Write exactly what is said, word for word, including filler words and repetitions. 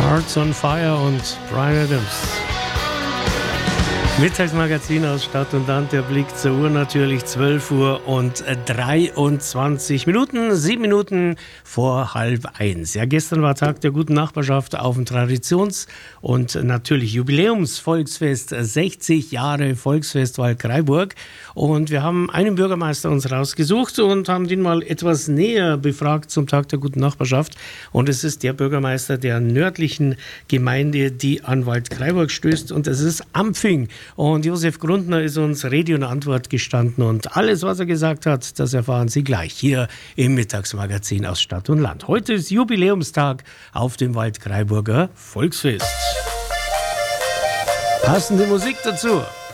Hearts on Fire und Bryan Adams. Mittagsmagazin aus Stadt und Land, der Blick zur Uhr natürlich, zwölf Uhr und dreiundzwanzig Minuten, sieben Minuten vor halb eins. Ja, gestern war Tag der guten Nachbarschaft auf dem Traditions- und natürlich Jubiläumsvolksfest, sechzig Jahre Volksfest Waldkraiburg. Und wir haben einen Bürgermeister uns rausgesucht und haben den mal etwas näher befragt zum Tag der guten Nachbarschaft. Und es ist der Bürgermeister der nördlichen Gemeinde, die an Waldkraiburg stößt, und es ist Ampfing. Und Josef Grundner ist uns Rede und Antwort gestanden, und alles, was er gesagt hat, das erfahren Sie gleich hier im Mittagsmagazin aus Stadt und Land. Heute ist Jubiläumstag auf dem Waldkraiburger Volksfest. Passende Musik dazu.